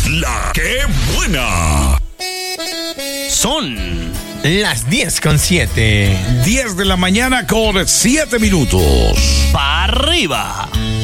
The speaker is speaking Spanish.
La que buena. Son las 10:07. 10 de la mañana con 7 minutos. ¡Pa' arriba!